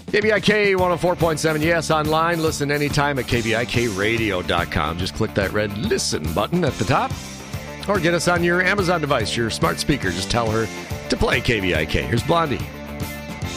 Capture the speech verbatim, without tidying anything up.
K B I K one oh four point seven, yes, online. Listen anytime at K B I K radio dot com. Just click that red listen button at the top. Or get us on your Amazon device, your smart speaker. Just tell her to play K B I K. Here's Blondie.